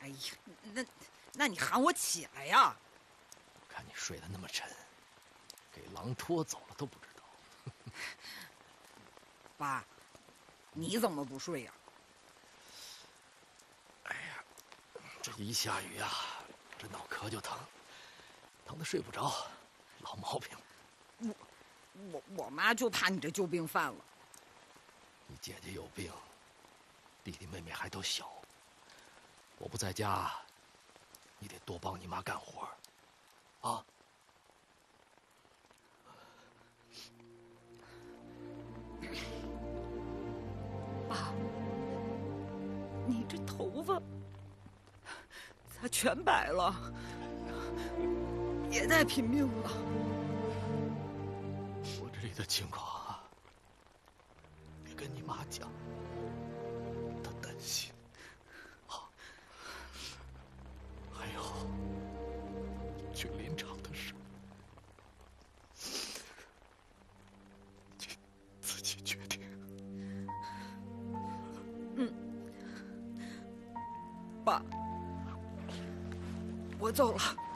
哎呀，那你喊我起来呀！ 我看你睡得那么沉，给狼戳走了都不知道。 爸，你怎么不睡呀？ 哎呀，这一下雨啊，这脑壳就疼，疼得睡不着，老毛病。 我妈就怕你这旧病犯了。 你姐姐有病，弟弟妹妹还都小，我不在家，你得多帮你妈干活，啊。 爸，你这头发咋全白了？也太拼命了。 我这里的情况啊，别跟你妈讲，她担心。啊，还有去林场的事，你自己决定。 爸，我走了。